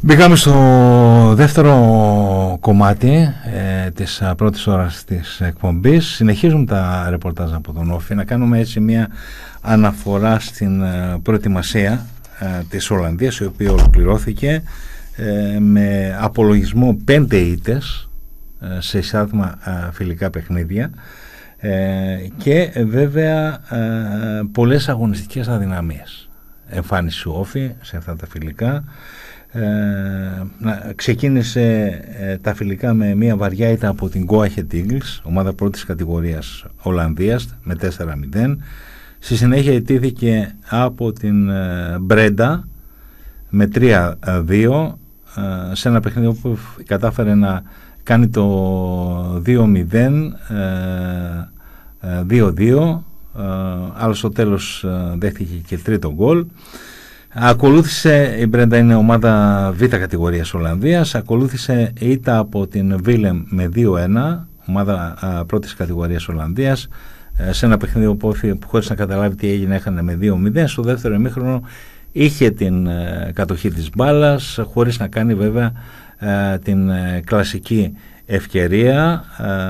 Μπήκαμε στο δεύτερο κομμάτι της πρώτης ώρας της εκπομπής. Συνεχίζουμε τα ρεπορτάζ από τον Όφη. Να κάνουμε έτσι μια αναφορά στην προετοιμασία της Ολλανδίας, η οποία ολοκληρώθηκε με απολογισμό 5 ήττες σε εισάδημα φιλικά παιχνίδια και βέβαια πολλές αγωνιστικές αδυναμίες. Εμφάνιση Όφη σε αυτά τα φιλικά. Ξεκίνησε τα φιλικά με μια βαριά ήττα από την Go Ahead Eagles, ομάδα πρώτης κατηγορίας Ολλανδίας, με 4-0. Στη συνέχεια ιτήθηκε από την Μπρέντα με 3-2 σε ένα παιχνίδι όπου κατάφερε να κάνει το 2-0, 2-2, αλλά στο τέλος δέχτηκε και τρίτο γκολ. Ακολούθησε, η Μπρέντα είναι ομάδα β' κατηγορίας Ολλανδίας, ακολούθησε ήττα από την Βίλεμ με 2-1, ομάδα πρώτης κατηγορίας Ολλανδίας, σε ένα παιχνίδι που χωρίς να καταλάβει τι έγινε έχανε με 2-0. Στο δεύτερο ημίχρονο είχε την κατοχή της μπάλας, χωρίς να κάνει βέβαια την κλασική ευκαιρία.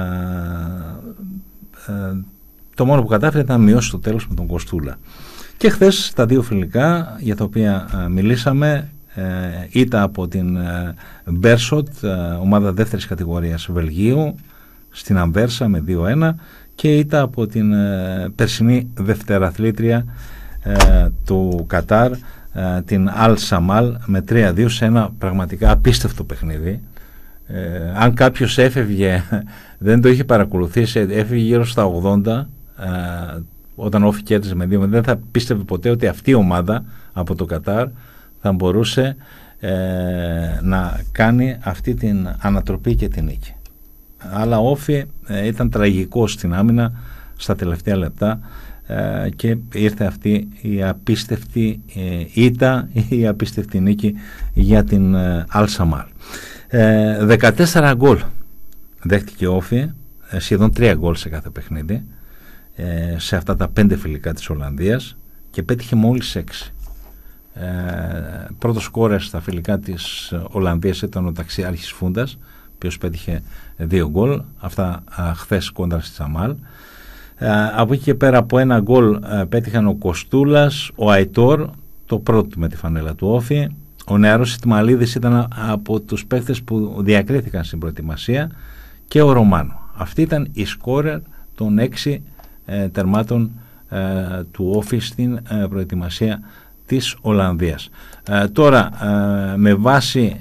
Το μόνο που κατάφερε ήταν να μειώσει το τέλος με τον Κοστούλα. Και χθες τα δύο φιλικά για τα οποία μιλήσαμε, ήττα από την Μπέρσοτ, ομάδα δεύτερης κατηγορίας Βελγίου, στην Αμβέρσα με 2-1, και ήττα από την περσινή δευτεραθλήτρια του Κατάρ, την Αλ Σαμάλ, με 3-2 σε ένα πραγματικά απίστευτο παιχνίδι. Αν κάποιος έφευγε, δεν το είχε παρακολουθήσει, έφευγε γύρω στα 80, όταν ο Όφη κέρδισε με 2-0, δεν θα πίστευε ποτέ ότι αυτή η ομάδα από το Κατάρ θα μπορούσε να κάνει αυτή την ανατροπή και την νίκη. Αλλά ο Όφη ήταν τραγικός στην άμυνα στα τελευταία λεπτά και ήρθε αυτή η απίστευτη ήττα, η απίστευτη νίκη για την Αλ Σαμάλ. 14 γκολ δέχτηκε ο Όφη, σχεδόν 3 γκολ σε κάθε παιχνίδι, σε αυτά τα 5 φιλικά της Ολλανδίας, και πέτυχε μόλις 6. Πρώτος σκόρερ στα φιλικά της Ολλανδίας ήταν ο Ταξιάρχης Φούντας, ο οποίος πέτυχε 2 γκολ, αυτά χθες κόντρα στη Σαμάλ. Από εκεί και πέρα από 1 γκολ πέτυχαν ο Κοστούλας, ο Αϊτόρ, το πρώτο με τη φανέλα του Όφη. Ο νεαρός Ιτμαλίδης ήταν από τους παίχτες που διακρίθηκαν στην προετοιμασία, και ο Ρωμάνο. Αυτή ήταν η σκόρερ των 6 τερμάτων του Όφη στην προετοιμασία της Ολλανδίας. Τώρα, με βάση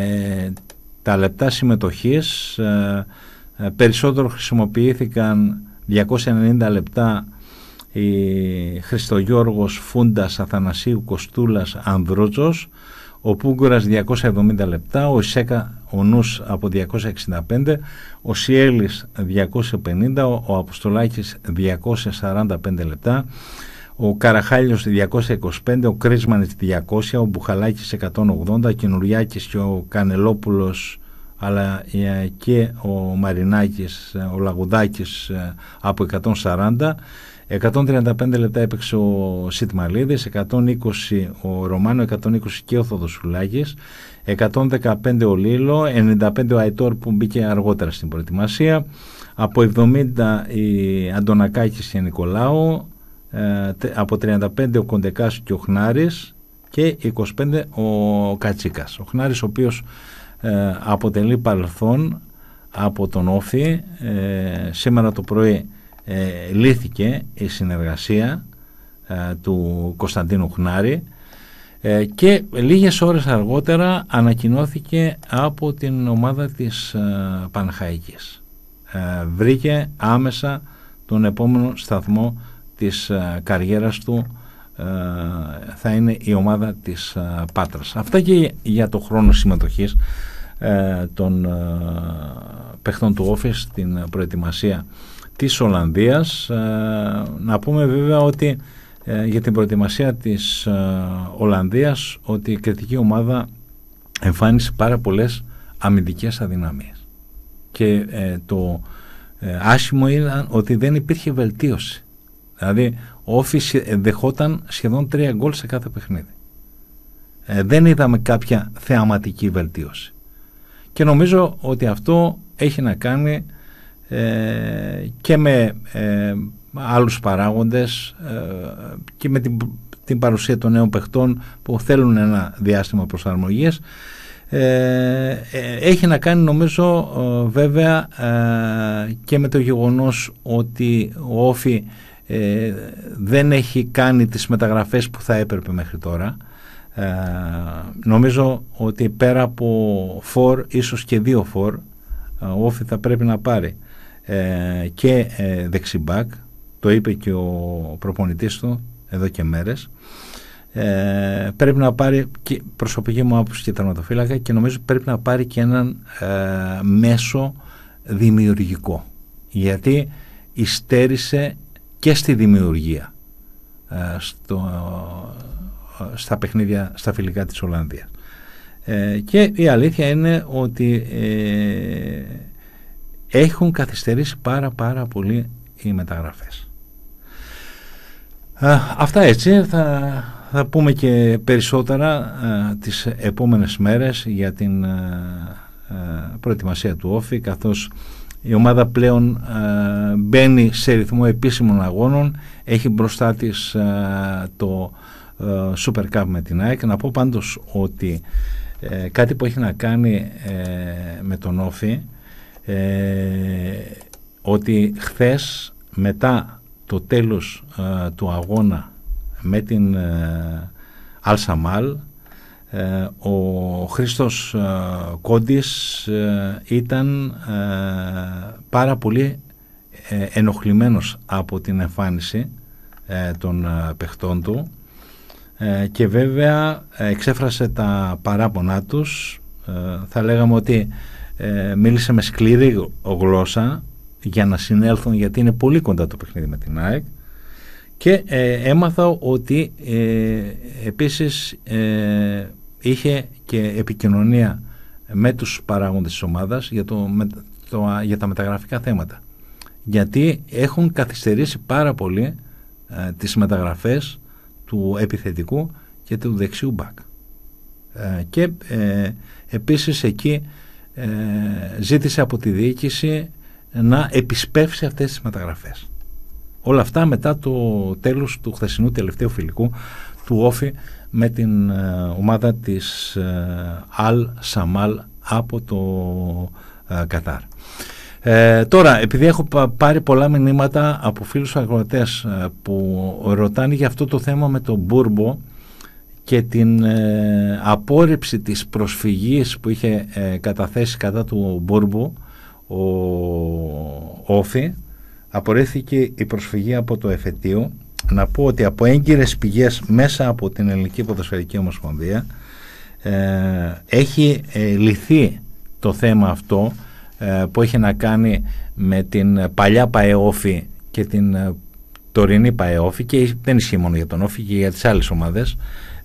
τα λεπτά συμμετοχής, περισσότερο χρησιμοποιήθηκαν 290 λεπτά η Χριστογιώργος, Φούντας, Αθανασίου, Κοστούλας, Ανδρότζος, ο Πούγκορας 270 λεπτά, ο Ισέκα ο Νους από 265, ο Σιέλης 250, ο Αποστολάκης 245 λεπτά, ο Καραχάλιος 225, ο Κρίσμανης 200, ο Μπουχαλάκης 180, ο Καινουριάκης και ο Κανελόπουλος, αλλά και ο Μαρινάκης, ο Λαγουδάκης από 140. 135 λεπτά έπαιξε ο Σιτμαλίδης, 120 ο Ρωμάνο, 120 και ο Θοδοσουλάκης, 115 ο Λίλο, 95 ο Αϊτόρ που μπήκε αργότερα στην προετοιμασία, από 70 η Αντωνακάκης και Νικολάου, από 35 ο Κοντεκάς και ο Χνάρης, και 25 ο Κατσίκας. Ο Χνάρης, ο οποίος αποτελεί παρελθόν από τον Όφη. Σήμερα το πρωί λύθηκε η συνεργασία του Κωνσταντίνου Χνάρη, και λίγες ώρες αργότερα ανακοινώθηκε από την ομάδα της Παναχαϊκής. Βρήκε άμεσα τον επόμενο σταθμό της καριέρας του, θα είναι η ομάδα της Πάτρας. Αυτά και για το χρόνο συμμετοχής των παιχτών του Όφη στην προετοιμασία της Ολλανδίας. Να πούμε βέβαια ότι για την προετοιμασία της Ολλανδίας ότι η κριτική ομάδα εμφάνισε πάρα πολλές αμυντικές αδυναμίες, και το άσχημο ήταν ότι δεν υπήρχε βελτίωση. Δηλαδή ο Όφη δεχόταν σχεδόν 3 γκολ σε κάθε παιχνίδι. δεν είδαμε κάποια θεαματική βελτίωση. Και νομίζω ότι αυτό έχει να κάνει και με άλλους παράγοντες και με την παρουσία των νέων παιχτών που θέλουν ένα διάστημα προσαρμογής. Έχει να κάνει νομίζω βέβαια και με το γεγονός ότι ο Όφη δεν έχει κάνει τις μεταγραφές που θα έπρεπε μέχρι τώρα. Νομίζω ότι πέρα από φορ, ίσως και 2 φορ, ο Όφη θα πρέπει να πάρει και δεξιμπάκ, το είπε και ο προπονητής του εδώ και μέρες. Πρέπει να πάρει και προσωπική μου άποψη και τερματοφύλακα, και νομίζω πρέπει να πάρει και έναν μέσο δημιουργικό, γιατί υστέρησε και στη δημιουργία στα παιχνίδια, στα φιλικά της Ολλανδίας. Και η αλήθεια είναι ότι έχουν καθυστερήσει πάρα πολύ οι μεταγραφές. Αυτά έτσι. Θα πούμε και περισσότερα τις επόμενες μέρες για την προετοιμασία του Όφη, καθώς η ομάδα πλέον μπαίνει σε ρυθμό επίσημων αγώνων. Έχει μπροστά της το Super Cup με την ΑΕΚ. Να πω πάντως ότι κάτι που έχει να κάνει με τον Όφη, ότι χθες μετά το τέλος του αγώνα με την Αλσαμάλ, ο Χρήστος Κόντης ήταν πάρα πολύ ενοχλημένος από την εμφάνιση των παιχτών του, και βέβαια εξέφρασε τα παράπονά τους. Θα λέγαμε ότι μίλησε με σκληρή γλώσσα για να συνέλθουν, γιατί είναι πολύ κοντά το παιχνίδι με την ΑΕΚ. Και έμαθα ότι επίσης είχε και επικοινωνία με τους παράγοντες της ομάδας για τα μεταγραφικά θέματα, γιατί έχουν καθυστερήσει πάρα πολύ τις μεταγραφές του επιθετικού και του δεξιού μπακ. Και επίσης εκεί ζήτησε από τη διοίκηση να επισπεύσει αυτές τις μεταγραφές. Όλα αυτά μετά το τέλος του χθεσινού τελευταίου φιλικού του Όφη με την ομάδα της Αλ Σαμάλ από το Κατάρ. Τώρα, επειδή έχω πάρει πολλά μηνύματα από φίλους ακροατές που ρωτάνε για αυτό το θέμα με τον Μπούρμπο και την απόρριψη της προσφυγής που είχε καταθέσει κατά του Μπούρμπο ο Όφη, απορρίφθηκε η προσφυγή από το εφετείο. Να πω ότι από έγκυρες πηγές μέσα από την Ελληνική Ποδοσφαιρική Ομοσπονδία έχει λυθεί το θέμα αυτό που έχει να κάνει με την παλιά ΠαΕ-Όφη και την τωρινή ΠαΕ-Όφη, και δεν ισχύει μόνο για τον Όφη και για τις άλλες ομάδες.